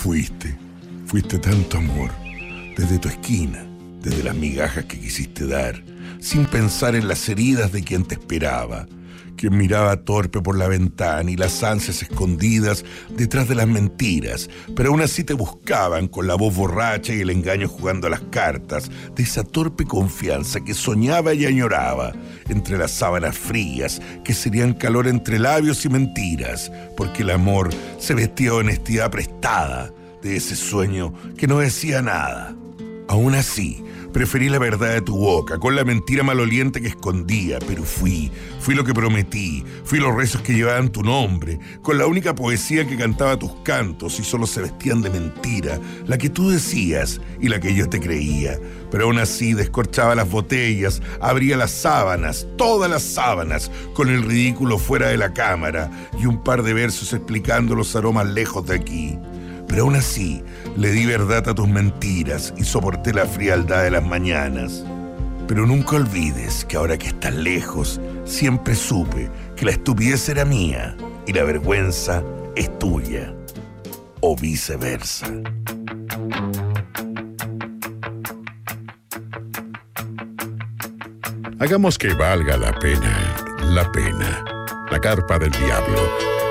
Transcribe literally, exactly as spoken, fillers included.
Fuiste, fuiste tanto amor, desde tu esquina, desde las migajas que quisiste dar, sin pensar en las heridas de quien te esperaba, quien miraba torpe por la ventana y las ansias escondidas detrás de las mentiras, pero aún así te buscaban con la voz borracha y el engaño jugando a las cartas, de esa torpe confianza que soñaba y añoraba, entre las sábanas frías, que serían calor entre labios y mentiras, porque el amor se vestía de honestidad prestada, de ese sueño que no decía nada. Aún así, preferí la verdad de tu boca, con la mentira maloliente que escondía, pero fui, fui lo que prometí, fui los rezos que llevaban tu nombre, con la única poesía que cantaba tus cantos y solo se vestían de mentira, la que tú decías y la que yo te creía. Pero aún así descorchaba las botellas, abría las sábanas, todas las sábanas, con el ridículo fuera de la cámara y un par de versos explicando los aromas lejos de aquí. Pero aún así, le di verdad a tus mentiras y soporté la frialdad de las mañanas. Pero nunca olvides que ahora que estás lejos, siempre supe que la estupidez era mía y la vergüenza es tuya. O viceversa. Hagamos que valga la pena, la pena. La carpa del diablo.